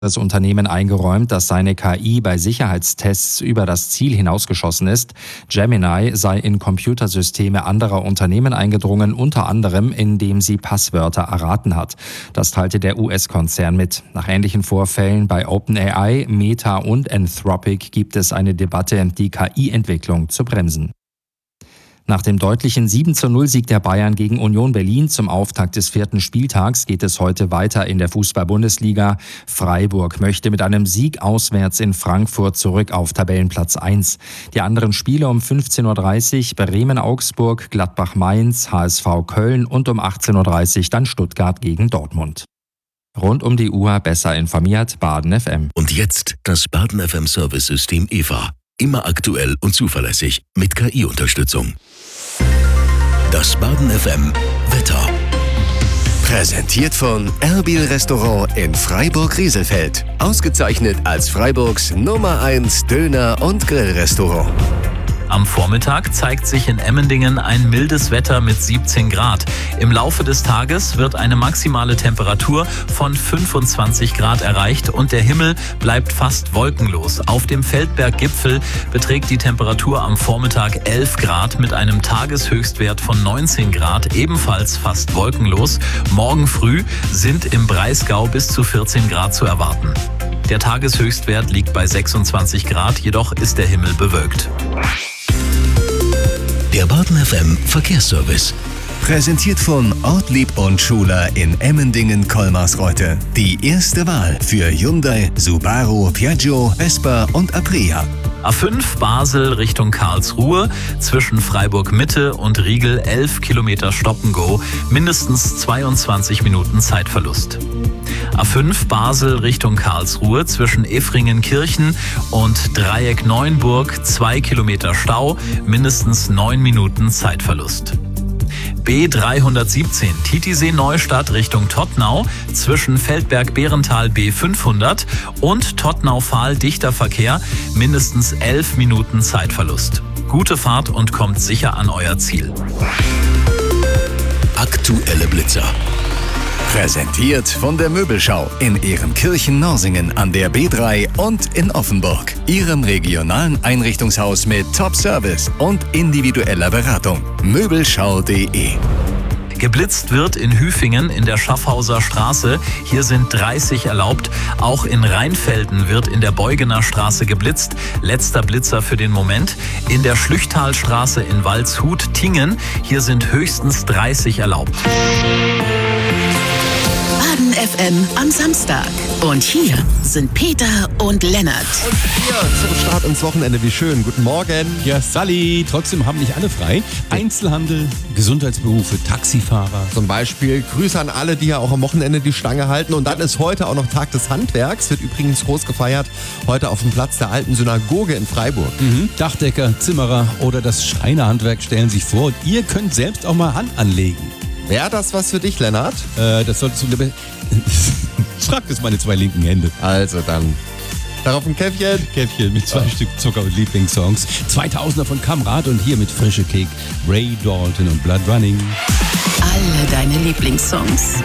Das Unternehmen eingeräumt, dass seine KI bei Sicherheitstests über das Ziel hinausgeschossen ist. Gemini sei in Computersysteme anderer Unternehmen eingedrungen, unter anderem, indem sie Passwörter erraten hat. Das teilte der US-Konzern mit. Nach ähnlichen Vorfällen bei OpenAI, Meta und Anthropic gibt es eine Debatte, die KI-Entwicklung zu bremsen. Nach dem deutlichen 7:0-Sieg der Bayern gegen Union Berlin zum Auftakt des 4. Spieltags geht es heute weiter in der Fußball-Bundesliga. Freiburg möchte mit einem Sieg auswärts in Frankfurt zurück auf Tabellenplatz 1. Die anderen Spiele um 15:30 Uhr Bremen-Augsburg, Gladbach-Mainz, HSV Köln und um 18:30 Uhr dann Stuttgart gegen Dortmund. Rund um die Uhr besser informiert, Baden FM. Und jetzt das Baden FM Service-System EVA. Immer aktuell und zuverlässig mit KI-Unterstützung. Das Baden FM Wetter. Präsentiert von Erbil Restaurant in Freiburg-Rieselfeld. Ausgezeichnet als Freiburgs Nummer 1 Döner- und Grillrestaurant. Am Vormittag zeigt sich in Emmendingen ein mildes Wetter mit 17 Grad. Im Laufe des Tages wird eine maximale Temperatur von 25 Grad erreicht und der Himmel bleibt fast wolkenlos. Auf dem Feldberggipfel beträgt die Temperatur am Vormittag 11 Grad mit einem Tageshöchstwert von 19 Grad, ebenfalls fast wolkenlos. Morgen früh sind im Breisgau bis zu 14 Grad zu erwarten. Der Tageshöchstwert liegt bei 26 Grad, jedoch ist der Himmel bewölkt. Der Baden FM Verkehrsservice. Präsentiert von Ortlieb und Schuler in Emmendingen-Kolmarsreuth. Die erste Wahl für Hyundai, Subaru, Piaggio, Vespa und Aprilia. A5 Basel Richtung Karlsruhe, zwischen Freiburg Mitte und Riegel 11 Kilometer Stop-and-Go, mindestens 22 Minuten Zeitverlust. A5 Basel Richtung Karlsruhe, zwischen Effringen-Kirchen und Dreieck Neuenburg 2 Kilometer Stau, mindestens 9 Minuten Zeitverlust. B317 Titisee-Neustadt Richtung Tottnau, zwischen Feldberg-Behrental B500 und Tottnau-Fahl dichter Verkehr, mindestens 11 Minuten Zeitverlust. Gute Fahrt und kommt sicher an euer Ziel. Aktuelle Blitzer. Präsentiert von der Möbelschau in Ehrenkirchen-Norsingen an der B3 und in Offenburg. Ihrem regionalen Einrichtungshaus mit Top-Service und individueller Beratung. Möbelschau.de. Geblitzt wird in Hüfingen in der Schaffhauser Straße. Hier sind 30 erlaubt. Auch in Rheinfelden wird in der Beugener Straße geblitzt. Letzter Blitzer für den Moment. In der Schlüchtalstraße in Waldshut-Tingen. Hier sind höchstens 30 erlaubt. Baden FM am Samstag. Und hier sind Peter und Lennart. Und hier zum Start ins Wochenende. Wie schön. Guten Morgen. Ja, Sally. Trotzdem haben nicht alle frei. Einzelhandel, Gesundheitsberufe, Taxifahrer. Zum Beispiel Grüße an alle, die ja auch am Wochenende die Stange halten. Und dann ist heute auch noch Tag des Handwerks. Wird übrigens groß gefeiert. Heute auf dem Platz der alten Synagoge in Freiburg. Dachdecker, Zimmerer oder das Schreinerhandwerk stellen sich vor. Und ihr könnt selbst auch mal Hand anlegen. Wäre das was für dich, Lennart? Das solltest du... Schreibt es meine 2 linken Hände. Also dann darauf ein Käffchen. Käffchen mit 2 Stück Zucker und Lieblingssongs. 2000er von Kamrat und hier mit Frische Cake, Ray Dalton und Blood Running. Alle deine Lieblingssongs.